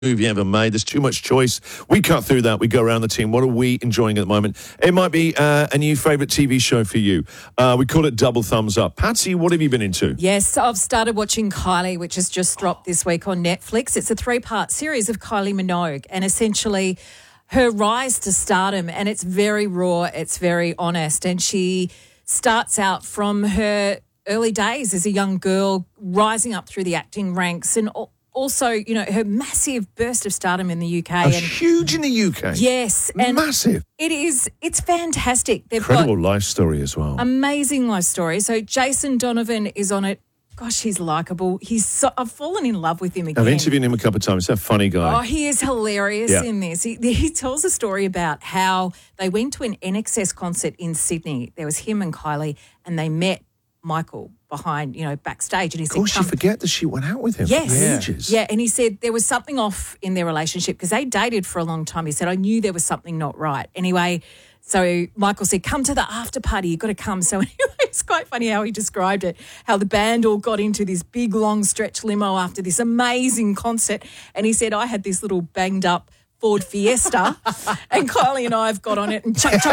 movie ever made. There's too much choice. We cut through that. We go around the team. What are we enjoying at the moment? It might be a new favourite TV show for you. We call it Double Thumbs Up. Patsy, what have you been into? Yes, I've started watching Kylie, which has just dropped this week on Netflix. It's a 3-part series of Kylie Minogue and essentially her rise to stardom. And it's very raw. It's very honest. And she starts out from her early days as a young girl, rising up through the acting ranks and also, you know, her massive burst of stardom in the UK. Oh, huge in the UK. Yes. And massive. It's fantastic. They've Incredible got life story as well. amazing life story. So Jason Donovan is on it. Gosh, he's likeable. I've fallen in love with him again. I've interviewed him a couple of times. He's a funny guy. Oh, he is hilarious in this. He tells a story about how they went to an NXS concert in Sydney. There was him and Kylie, and they met Michael behind, backstage. And he said, of course, you forget that she went out with him yes. for ages. Yeah, and he said there was something off in their relationship because they dated for a long time. He said, I knew there was something not right. Anyway, so Michael said, come to the after party. You've got to come. So anyway, it's quite funny how he described it, how the band all got into this big, long stretch limo after this amazing concert. And he said, I had this little banged up Ford Fiesta, and Kylie and I have got on it and chug.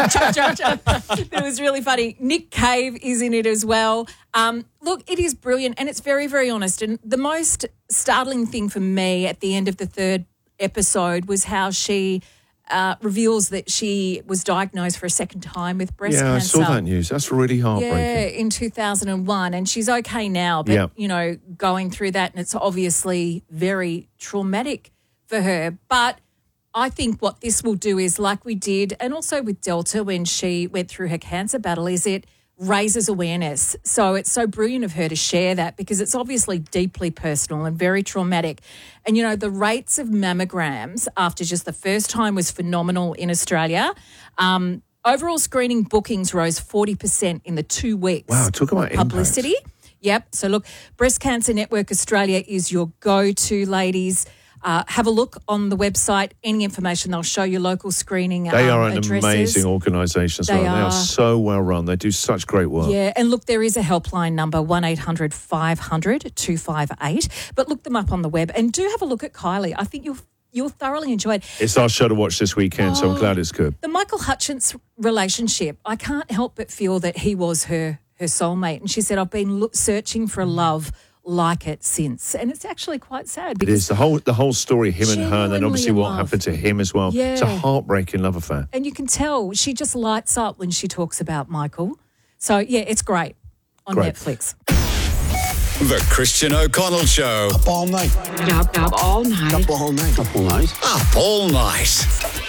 It was really funny. Nick Cave is in it as well. Look, it is brilliant and it's very, very honest. And the most startling thing for me at the end of the 3rd episode was how she reveals that she was diagnosed for a second time with breast cancer. Yeah, I saw that news. That's really heartbreaking. Yeah, in 2001. And she's okay now, but, going through that, and it's obviously very traumatic for her. But I think what this will do is, like we did, and also with Delta when she went through her cancer battle, is it raises awareness. So it's so brilliant of her to share that because it's obviously deeply personal and very traumatic. And, the rates of mammograms after just the first time was phenomenal in Australia. Overall screening bookings rose 40% in the 2 weeks. Wow, talk about publicity. Impact. Yep. So look, Breast Cancer Network Australia is your go-to, ladies. Have a look on the website. Any information, they'll show you local screening They are an addresses. amazing organisation as well. They are so well run. They do such great work. Yeah, and look, there is a helpline number, 1-800-500-258. But look them up on the web and do have a look at Kylie. I think you'll thoroughly enjoy it. It's our show to watch this weekend, so I'm glad it's good. The Michael Hutchence relationship, I can't help but feel that he was her soulmate. And she said, I've been searching for a love like it since, and it's actually quite sad. It is the whole story, him and her, and then obviously what love. happened to him as well. Yeah. It's a heartbreaking love affair, and you can tell she just lights up when she talks about Michael. So yeah, it's great on Netflix. The Christian O'Connell Show. Up all night. Up all night. Up all night. Up all night. Up all night.